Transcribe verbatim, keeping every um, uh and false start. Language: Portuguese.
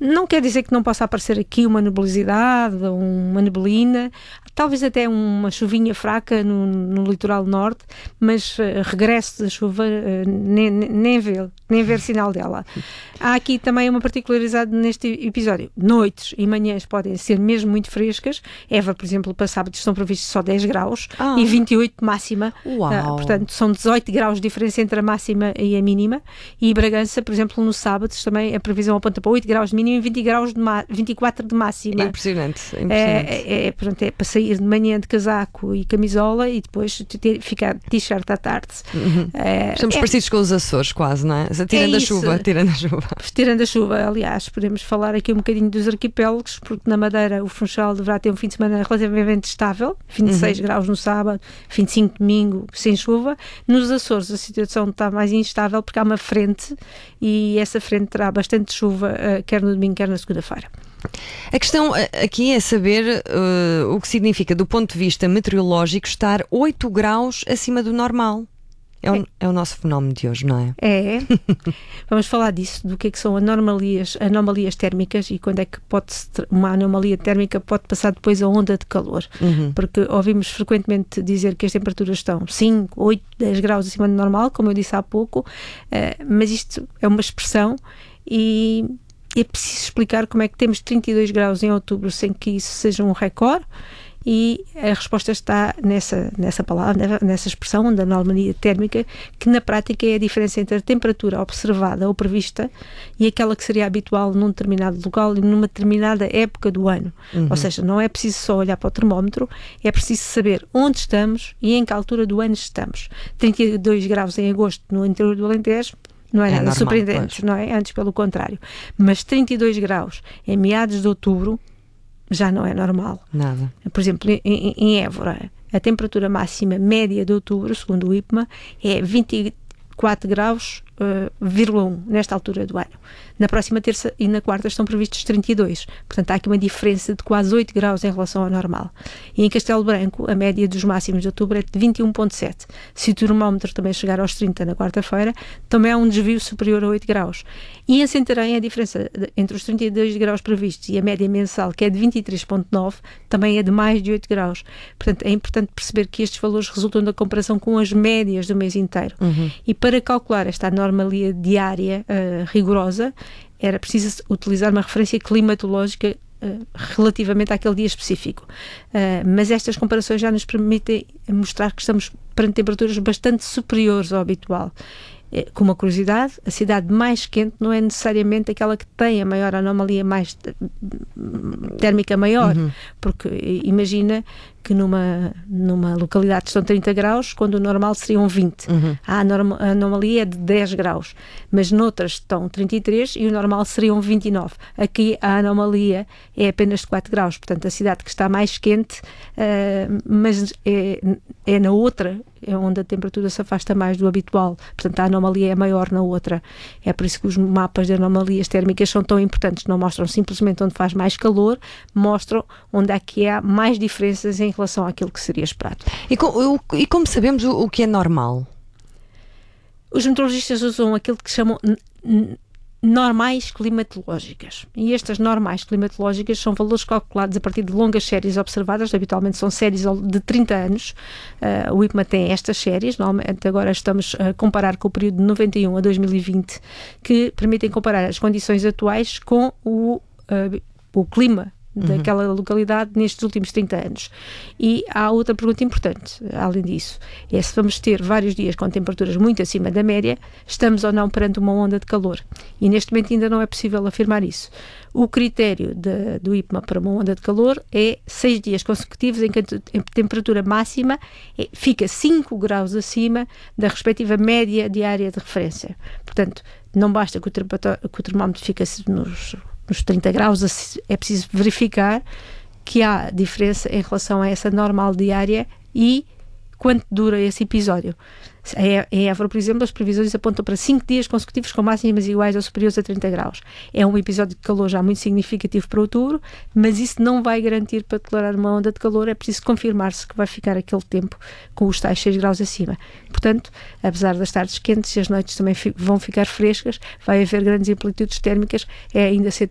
Não quer dizer que não possa aparecer aqui uma nebulosidade, uma neblina, talvez até uma chuvinha fraca no, no litoral norte, mas uh, regresso da chuva, uh, nem, nem, ver, nem ver sinal dela. Há aqui também uma particularidade neste episódio. Noites e manhãs podem ser mesmo muito frescas. Évora, por exemplo, para sábado estão previstos só dez graus ah. e vinte e oito de máxima. Uau. Uh, portanto, são dezoito graus de diferença entre a máxima e a mínima. E Bragança, por exemplo, no sábado também a previsão aponta para oito graus de mínima e vinte graus de ma- vinte e quatro de máxima. É impressionante. É, impressionante. É, é, portanto, é para sair de manhã de casaco e camisola e depois ter, ficar t-shirt à tarde. Uhum. É, Estamos é, parecidos com os Açores quase, não é? Tirando é a chuva, tirando a chuva. Tirando a chuva, aliás, podemos falar aqui um bocadinho dos arquipélagos, porque na Madeira o Funchal deverá ter um fim de semana relativamente estável, vinte e seis uhum. graus no sábado, vinte e cinco domingo, sem chuva. Nos Açores a situação está mais instável porque há uma frente e essa frente terá bastante chuva, uh, quer no domingo, quer na segunda-feira. A questão aqui é saber uh, o que significa, do ponto de vista meteorológico, estar oito graus acima do normal. É o, é. é o nosso fenómeno de hoje, não é? É. Vamos falar disso, do que é que são anomalias, anomalias térmicas e quando é que pode uma anomalia térmica pode passar depois a onda de calor. Uhum. Porque ouvimos frequentemente dizer que as temperaturas estão cinco, oito, dez graus acima do normal, como eu disse há pouco, uh, mas isto é uma expressão e é preciso explicar como é que temos trinta e dois graus em outubro sem que isso seja um recorde. E a resposta está nessa, nessa palavra, nessa expressão da anomalia térmica, que na prática é a diferença entre a temperatura observada ou prevista e aquela que seria habitual num determinado local e numa determinada época do ano. Uhum. Ou seja, não é preciso só olhar para o termómetro, é preciso saber onde estamos e em que altura do ano estamos. trinta e dois graus em agosto no interior do Alentejo não é, é nada normal, surpreendente, pois. Não é? Antes pelo contrário. Mas trinta e dois graus em meados de outubro já não é normal. Nada. Por exemplo, em, em Évora, a temperatura máxima média de outubro, segundo o I P M A, é vinte e quatro graus, vírgula um, nesta altura do ano. Na próxima terça e na quarta estão previstos trinta e dois. Portanto, há aqui uma diferença de quase oito graus em relação ao normal. E em Castelo Branco, a média dos máximos de outubro é de vinte e um vírgula sete. Se o termómetro também chegar aos trinta na quarta-feira, também há um desvio superior a oito graus. E em Santarém, a diferença entre os trinta e dois graus previstos e a média mensal, que é de vinte e três vírgula nove, também é de mais de oito graus. Portanto, é importante perceber que estes valores resultam da comparação com as médias do mês inteiro. Uhum. E para calcular esta anomalia diária uh, rigorosa, era preciso utilizar uma referência climatológica uh, relativamente àquele dia específico. Uh, mas estas comparações já nos permitem mostrar que estamos perante temperaturas bastante superiores ao habitual. Com uma curiosidade, a cidade mais quente não é necessariamente aquela que tem a maior anomalia mais térmica maior, uhum. porque imagina que numa, numa localidade estão trinta graus, quando o normal seriam vinte. Uhum. A, anorma, a anomalia é de dez graus, mas noutras estão trinta e três e o normal seriam vinte e nove. Aqui a anomalia é apenas de quatro graus, portanto a cidade que está mais quente, uh, mas é, é na outra, é onde a temperatura se afasta mais do habitual, portanto a anomalia é maior na outra. É por isso que os mapas de anomalias térmicas são tão importantes, não mostram simplesmente onde faz mais calor, mostram onde aqui há mais diferenças em relação àquilo que seria esperado. E, com, e como sabemos o, o que é normal? Os meteorologistas usam aquilo que chamam n- n- normais climatológicas. E estas normais climatológicas são valores calculados a partir de longas séries observadas, habitualmente são séries de trinta anos. Uh, o I P M A tem estas séries, normalmente agora estamos a comparar com o período de noventa e um a dois mil e vinte, que permitem comparar as condições atuais com o, uh, o clima daquela uhum. localidade nestes últimos trinta anos. E há outra pergunta importante, além disso, é se vamos ter vários dias com temperaturas muito acima da média, estamos ou não perante uma onda de calor. E neste momento ainda não é possível afirmar isso. O critério de, do I P M A para uma onda de calor é seis dias consecutivos em que a temperatura máxima é, fica cinco graus acima da respectiva média diária de referência. Portanto, não basta que o, que o termómetro fique nos nos trinta graus, é preciso verificar que há diferença em relação a essa normal diária e quanto dura esse episódio. Em Évora, por exemplo, as previsões apontam para cinco dias consecutivos com máximas iguais ou superiores a trinta graus. É um episódio de calor já muito significativo para outubro, mas isso não vai garantir para declarar uma onda de calor, é preciso confirmar-se que vai ficar aquele tempo com os tais seis graus acima. Portanto, apesar das tardes quentes e as noites também fi- vão ficar frescas, vai haver grandes amplitudes térmicas, é ainda cedo